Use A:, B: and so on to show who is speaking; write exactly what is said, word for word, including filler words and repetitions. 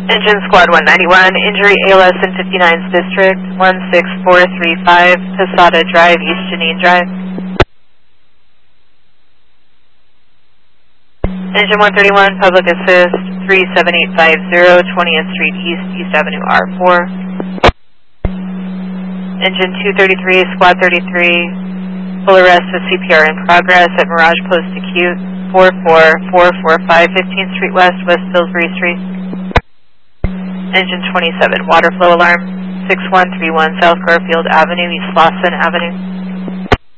A: Engine Squad one ninety-one, injury A L S in fifty-ninth District, one six four three five, Posada Drive, East Janine Drive. Engine one thirty-one, Public Assist, three seven eight five zero, twentieth Street East, East Avenue R four. Engine two thirty-three, Squad thirty-three, full arrest with C P R in progress at Mirage Post Acute, four four four four five, fifteenth Street West, West Pillsbury Street. Engine twenty-seven, water flow alarm, six one three one South Garfield Avenue, East Lawson Avenue.